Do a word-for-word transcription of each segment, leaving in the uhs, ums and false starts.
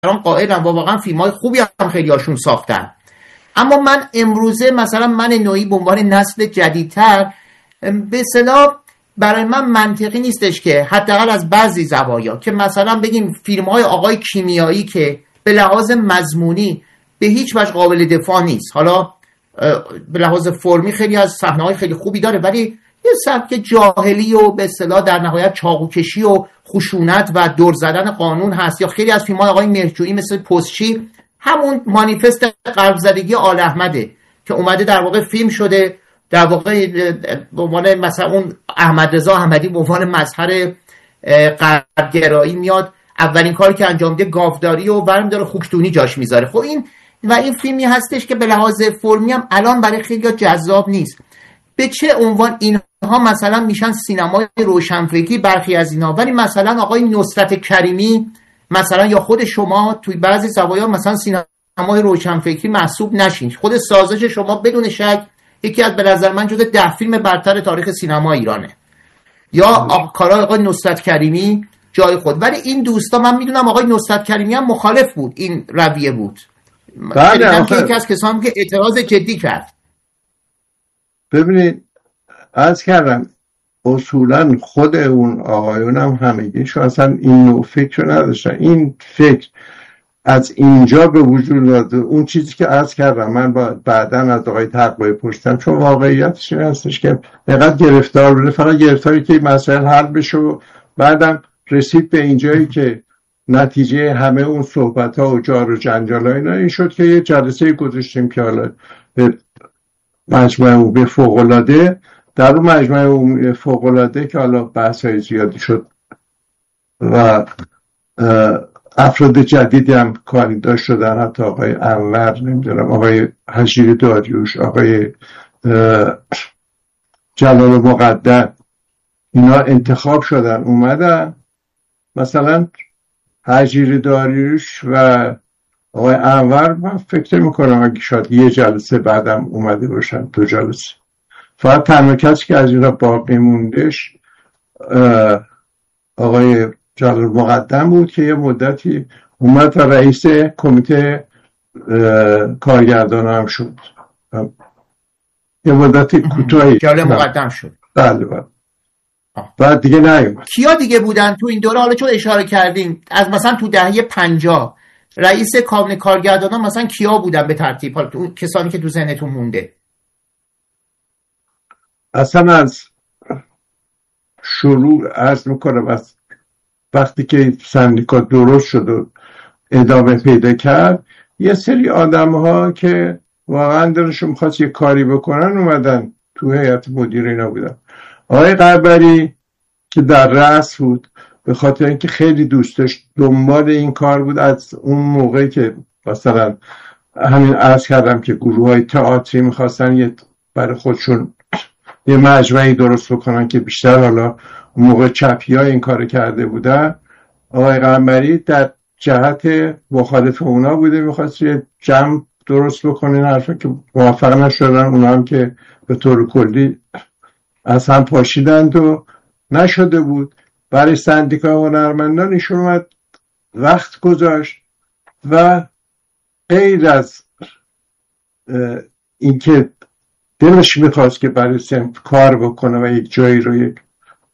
قائلم و واقعا فیلم‌های خوبی هم خیلی هاشون ساختن. اما من امروزه مثلا من نوعی به عنوان نسل جدیدتر به اصطلاح برای من منطقی نیستش که حداقل از بعضی زوایا که مثلا بگیم فیلم‌های آقای کیمیایی که به لحاظ مضمونی به هیچ وجه قابل دفاع نیست، حالا به لحاظ فرمی خیلی از صحنه‌های خیلی خوبی داره، ولی یه سبک جاهلی و به اصطلاح در نهایت چاقوکشی و خشونت و دور زدن قانون هست. یا خیلی از فیلم‌های آقای مهرجویی مثل پستچی همون مانیفست غرب زدگی آل احمده که اومده در واقع فیلم شده، در واقع به عنوان مثلا اون احمد رضا احمدی به عنوان مظهر غربگرایی میاد، اولین کاری که انجام میده گاوداری و برمی داره خوکتونی جاش میذاره. خب این و این فیلمی هستش که به لحاظ فرمی هم الان برای خیلی جذاب نیست. به چه عنوان اینها مثلا میشن سینمای روشنفکری برخی از اینا، ولی مثلا آقای نصرت کریمی مثلا یا خود شما توی بعضی زوایا مثلا سینمای روشنفکری محسوب نشین. خود سازش شما بدون شک یکی از به نظر من جزو ده فیلم برتر تاریخ سینما ایرانه، یا کارهای آقای نصرت کریمی جای خود. ولی این دوستا من میدونم آقای نصرت کریمی هم مخالف بود، این رویه بود. بله که یکی از کسانی که اعتراض جدی کرد. ببینید عرض کردم اصولا خود اون آقایون هم همگیشون اصلا این نوع فکر رو نداشتن. این فکر از اینجا به وجود داده. اون چیزی که عرض کردم من بعداً از آقای تقوی پرسیدم، چون واقعیتش این هستش که فقط گرفتار بوده، فقط گرفتاری که مسائل حل بشه و بعدم رسید به اینجایی که نتیجه همه اون صحبت ها و جار و جنجال ها اینا این شد که یه جلسه گذاشتیم که حالا به مجمع عمومی فوق‌العاده، در اون مجمع عمومی فوق‌العاده که حالا بحث های زیادی شد و افراد جدیدی هم کاندیدا شدن، حتی آقای انور، نمیدونم آقای حشیر داریوش، آقای جلال مقدم، اینا انتخاب شدن اومدن. مثلا حشیر داریوش و آقای انور من فکر میکنم اگه شاید یه جلسه بعدم اومده باشن، دو جلسه. فقط تنها کسی که از اینا باقی موندش آقای جلال مقدم بود که یه مدتی اومد و رئیس کمیته کارگردان هم شد، یه مدتی کوتاهی جلال مقدم شد. بله بله. بعد دیگه نیومد. کیا دیگه بودن تو این دوره؟ حالا چون اشاره کردیم از مثلا تو دهه پنجاه رئیس کابینه کارگردانان مثلا کیا بودن به ترتیب؟ حالا اون کسانی که تو ذهنتون مونده. اصلا از شروع عرض میکنم از وقتی که سندیکا درست شد و ادامه پیدا کرد، یه سری آدم ها که واقعا دلشون میخواست یه کاری بکنن اومدن تو هیئت مدیره اینا بودن. آقای قبری که در رأس بود به خاطر اینکه خیلی دوست داشت دنبال این کار بود، از اون موقعی که مثلا همین عرض کردم که گروه های تئاتری میخواستن یه برای خودشون یه مجمعی درست بکنن که بیشتر حالا اون موقع چپی ها این کار کرده بودن، آقای قمری در جهت مخالف اونا بوده، میخواست یه جمع درست بکنین، حرفا که موفق نشدن، اونا هم که به طور کلی از هم پاشیدند و نشده بود. برای سندیکای هنرمندان ایشون اومد وقت گذاشت و غیر از اینکه دلش میخواست که برای سمت کار بکنه و یک جایی رو یک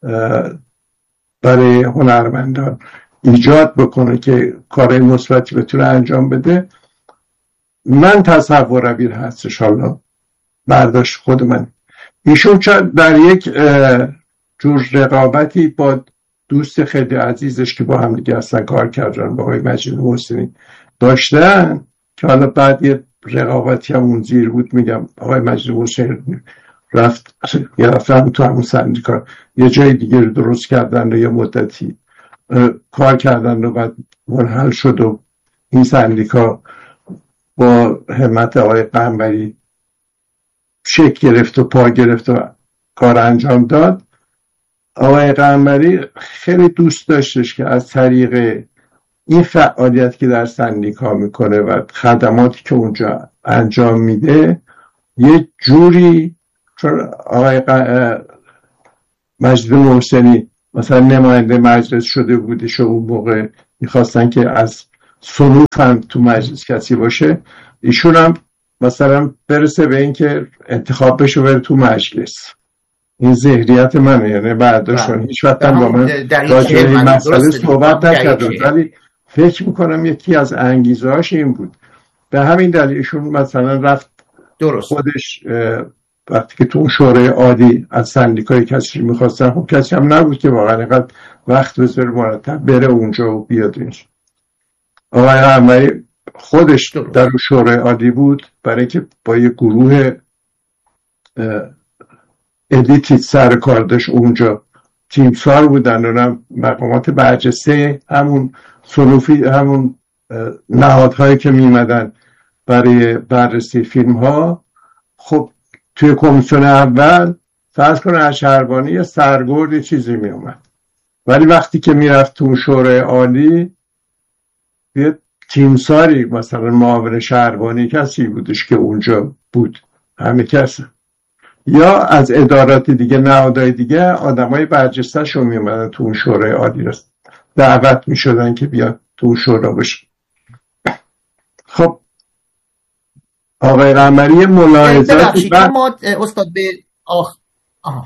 برای هنرمندان ایجاد بکنه که کارهای مثبتی بتونه انجام بده، من تصورم این هستش، حالا برداشت خود من، ایشون چند در یک جور رقابتی با دوست خیلی عزیزش که با هم دیگه اصلا کار کردن، با آقای مجید محسنی داشتن که حالا بعد یه رقابتی هم اون زیر بود، میگم آقای مجید محسنی رفت یه رفتن تو همون سندیکا یه جای دیگه رو درست کردن و یه مدتی کار کردن و بعد منحل شد و این سندیکا با همت آقای قنبری شکل گرفت و پا گرفت و کار انجام داد. آقای قنبری خیلی دوست داشتش که از طریق این فعالیت که در سندیکا میکنه و خدماتی که اونجا انجام میده یه جوری، چون آقای ق... مجید محسنی مثلا نماینده مجلس شده بودش و اون موقع میخواستن که از صنوف هم تو مجلس کسی باشه، ایشون هم مثلا برسه به این که انتخاب بشه بره تو مجلس. این ذهنیت منه، یعنی برداشتون هیچ وقت هم با من راجع به این مسئله صحبت نکرد، ولی فکر میکنم یکی از انگیزه هاش این بود. به همین دلیل ایشون مثلا رفت درست. خودش وقتی که تو شورای عالی از سندیکای کسی میخواستن، خب کسی هم نبود که واقعا اینقدر وقت بذاره مرتب بره اونجا و بیاد اینجا. آقای قمری خودش در شورای عالی بود برای که با یه گروه ادیتی سر کار داشت اونجا، تیمسار بودن و مقامات برجسته همون صنوفی، همون نهادهایی که میمدن برای بررسی فیلم ها. خب توی کمیسیون اول فرض کنه از شهربانی یه سرگرد یه چیزی می اومد، ولی وقتی که میرفت تو شورای عالی یه تیمساری مثلا معاون شهربانی کسی بودش که اونجا بود، همه کسی یا از ادارات دیگه نهادهای دیگه آدمای برجسته شو می اومدن تو اون شورای عالی رست دعوت می شدن که بیا تو شورا باشه. خب آقای قمری ملاحظاتی بعد ما استاد به آخ آها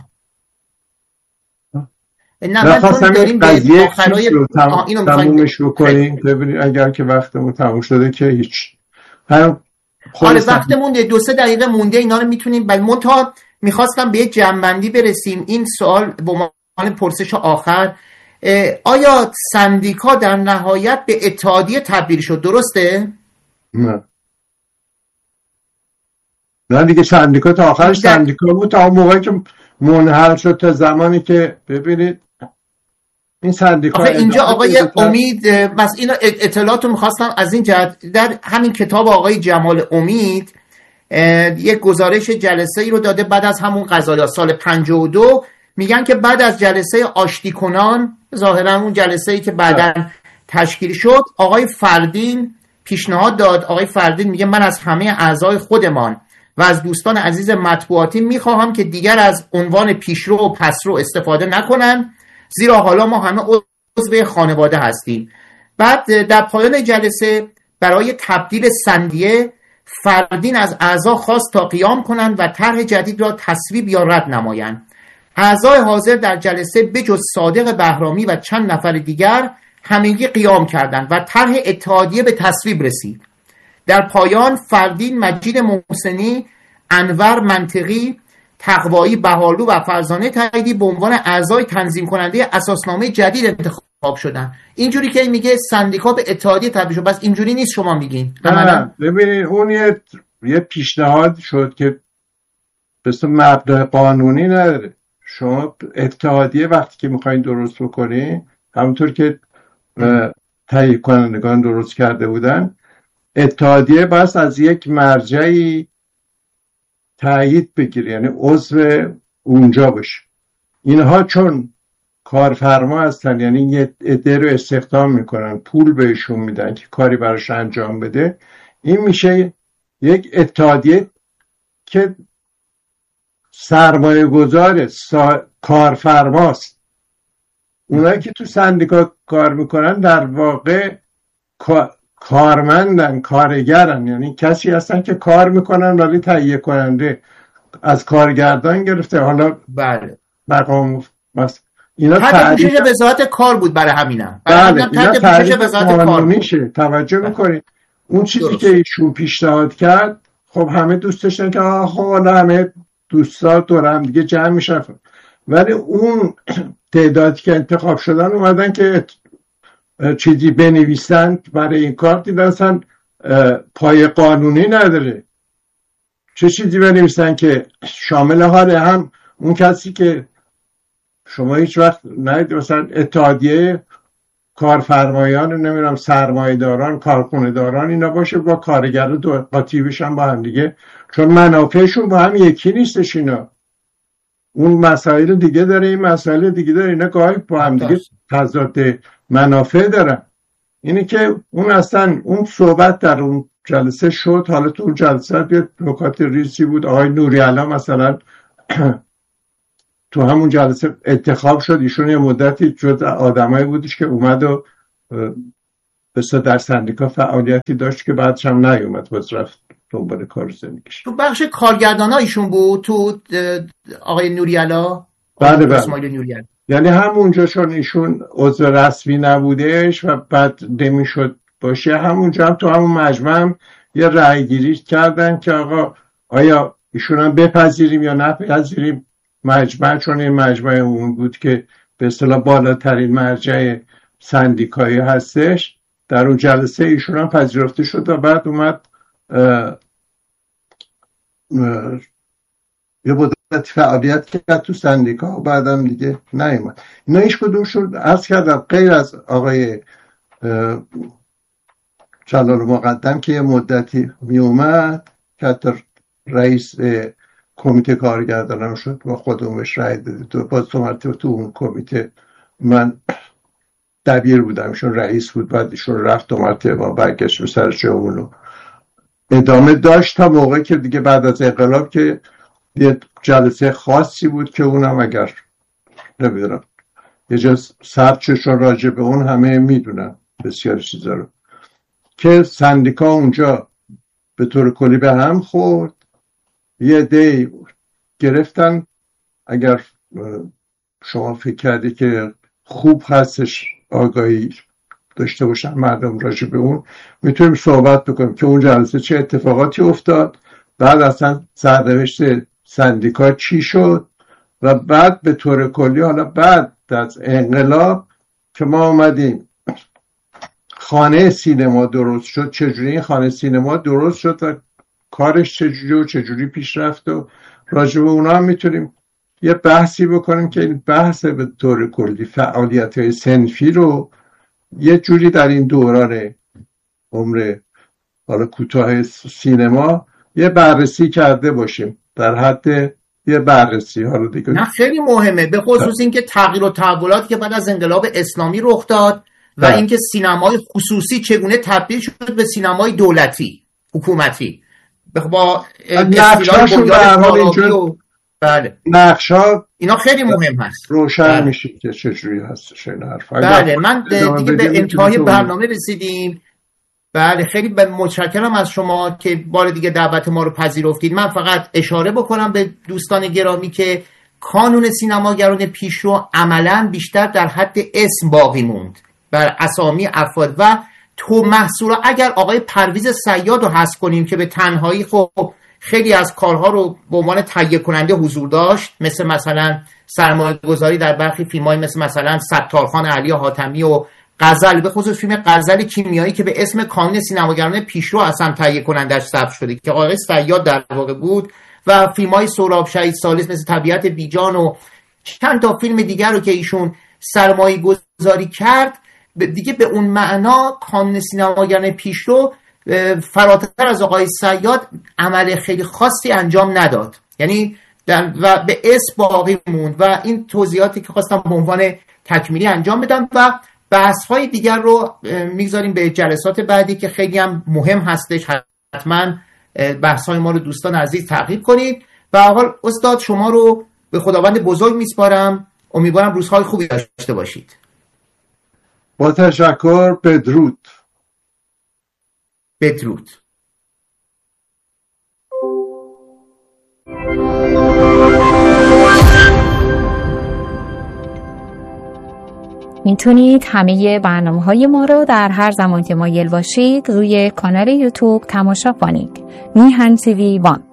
نه من چون داریم به آخرای تم... اینو تمومش بکنیم ببینید اگر که وقتمون تموم شده که هیچ هم آره وقت مونده، دو سه دقیقه مونده، اینا رو میتونیم بعد منتها میخواستم به یه جنبندی برسیم. این سوال به عنوان پرسش آخر، آیا سندیکا در نهایت به اتحادیه تبدیل شد، درسته؟ نه نه دیگه سندیکا تا آخرش سندیکا بود تا اون موقعی که منحل شد، تا زمانی که ببینید این سندیکا اینجا آقای امید بس اینا اطلاعاتو میخواستم از این جهت، در همین کتاب آقای جمال امید یک گزارش جلسه ای رو داده بعد از همون قضایا سال پنجاه و دو، میگن که بعد از جلسه آشتی کنان، ظاهرا اون جلسه ای که بعداً تشکیل شد، آقای فردین پیشنهاد داد. آقای فردین میگه من از همه اعضای خودمان و از دوستان عزیز مطبوعاتی میخواهم که دیگر از عنوان پیشرو و پسرو استفاده نکنن، زیرا حالا ما همه عضو خانواده هستیم. بعد در پایان جلسه برای تبدیل سندیه فردین از اعضا خواست تا قیام کنند و طرح جدید را تصویب یا رد نمایند. اعضای حاضر در جلسه بجز صادق بهرامی و چند نفر دیگر همگی قیام کردند و طرح اتحادیه به تصویب رسید. در پایان فردین، مجید محسنی، انور منطقی، تقوایی، بهالو و فرزانه تاییدی به عنوان اعضای تنظیم کننده اساسنامه جدید انتخاب شدن. اینجوری که میگه سندیکا به اتحادیه تبدیل شد، بس اینجوری نیست شما میگین. نه ببینید اون یه, یه پیشنهاد شد که بس مبدا قانونی نداره. شما اتحادیه وقتی که میخواین درست بکنین، همونطور که تهیه کنندگان درست کرده بودن، اتحادیه بس از یک مرجعی تایید بگیره، یعنی عضو اونجا باشه. اینها چون کارفرما هستن، یعنی یه عده رو استخدام میکنن، پول بهشون میدن که کاری براش انجام بده، این میشه یک اتحادیه که سرمایه گذار سا... کارفرماست. اونایی که تو سندیکا کار میکنن در واقع کا... کارمندن، کارگرن، یعنی کسی هستن که کار میکنن ولی تهیه کننده از کارگردان گرفته حالا بله مقام مس... اینا تحت پوشش وزارت کار بود، برای همینم بله اینا تحت وزارت کار میشه. توجه میکنید اون چیزی درست. که ایشون پیشنهاد کرد، خب همه دوست داشتن که آه خب حالا همه دوستا دور هم دیگه جمع میشن، ولی اون تعدادی که انتخاب شدن اومدن که چیزی بنویسن برای این کار، دیدن اصلا پای قانونی نداره. چه چیزی بنویسن که شامل حاله هم اون کسی که شما هیچ وقت ندید مثلا اتحادیه کارفرمایان نمیدونم سرمایه داران کارخونه داران اینا باشه با کارگر دو قاطی بشن با هم دیگه، چون منافعشون با هم یکی نیستش. اینا اون مسائل دیگه داره، این مسائل دیگه داره، اینا گاهی با هم دیگه تضاد منافع دارن. اینی که اون اصلا اون صحبت در اون جلسه شد. حالا تو اون جلسه یه نکات ریزی بود. آقای نوری‌علا مثلا تو همون جلسه انتخاب شد، ایشون یه مدتی جز آدمایی بودش که اومد و بسا در سندیکا فعالیتی داشت که بعدش هم نیومد، باز رفت دنبال کار زندگیش. تو بخش کارگردان ایشون بود تو آقای نوری‌علا؟ بله بله، یعنی همونجا چون ایشون عضو رسمی نبودش و بعد نمیشد باشه، همونجا هم تو همون مجمع یه رأی گیری کردن که آقا آیا ایشون هم بپذیریم یا نپذیریم. مجمع چون این مجمع اون بود که به اصطلاح بالاترین مرجع سندیکایی هستش، در اون جلسه ایشون هم پذیرفته شد و بعد اومد اه اه یه مدت فعالیت کرد تو سندیکا و بعدم دیگه نیومد. اینا هیچ کدوم شد عرض کردم غیر از آقای جلال مقدم که یه مدتی می اومد که حتی رئیس کمیته کارگردانان شد و خودمون بهش رای دادیم. تو باز تو مرتبه تو اون کمیته من دبیر بودم، ایشون رئیس بود، بعد ایشون رفت دو مرتبه ما برگشت به سر جامون و ادامه داشت تا موقع که دیگه بعد از انقلاب که یه جلسه خاصی بود که اونم اگر نمیدونم یه جا سرچشون راجع به اون همه میدونن بسیار چیزا رو که سندیکا اونجا به طور کلی به هم خورد. یه دی گرفتن، اگر شما فکر کردی که خوب هستش آگاهی داشته باشن مردم راجع به اون، میتونیم صحبت بکنیم که اون جلسه چه اتفاقاتی افتاد، بعد اصلا سرنوشت سندیکا چی شد و بعد به طور کلی حالا بعد از انقلاب که ما اومدیم خانه سینما درست شد، چجوری این خانه سینما درست شد و کارش چجوری و چجوری پیش رفت و راجع به اونا هم میتونیم یه بحثی بکنیم که این بحث به طور کلی فعالیت‌های صنفی رو یه جوری در این دوران عمر حالا کوتاه سینما یه بررسی کرده باشیم، در حد یه بررسی. حالا دیگه نه خیلی مهمه، به خصوص اینکه تغییر و تحولاتی که بعد از انقلاب اسلامی رخ داد و ده. اینکه سینمای خصوصی چگونه تبدیل شد به سینمای دولتی حکومتی با نقشاشون به حال اینجور بله نقشا اینا خیلی مهم هست، روشن بله. میشه که چجوری هستش این حرف. بله من دیگه به انتهای برنامه رسیدیم. بله خیلی متشکرم از شما که بار دیگه دعوت ما رو پذیرفتید. من فقط اشاره بکنم به دوستان گرامی که کانون سینماگران پیشرو عملاً بیشتر در حد اسم باقی موند بر اسامی افراد و تو محصولا. اگر آقای پرویز صیاد رو حذف کنیم که به تنهایی خب خیلی از کارها رو به عنوان تهیه کننده حضور داشت، مثل مثلا سرمایه گذاری در برخی فیلم‌های مثل مثلا ستارخان علی حاتمی و غزل، به خصوص فیلم غزل کیمیایی که به اسم کانون سینماگران پیشرو اصلا تهیه کنندش ثبت شده که آقای صیاد در واقع بود، و فیلم‌های سهراب شهید ثالث مثل طبیعت بیجان و چند تا فیلم دیگر رو که ایشون سرمایه گذاری کرد، دیگه به اون معنا کانون سینماگران پیشرو فراتر از آقای صیاد عمل خیلی خاصی انجام نداد، یعنی و به اسم باقی موند. و این توضیحاتی که خواستم به عنوان تکمیلی انجام بدم و بحث‌های دیگر رو میگذاریم به جلسات بعدی که خیلی هم مهم هستش. حتما بحث‌های ما رو دوستان عزیز تعقیب کنید. و حال استاد شما رو به خداوند بزرگ میسپارم، امیدوارم روزهای خوبی داشته باشید. با تشکر. بدرود. بدرود. میتونید همه برنامه‌های ما رو در هر زمان که مایل باشید روی کانال یوتیوب تماشا کنید. میهن تی وی وان.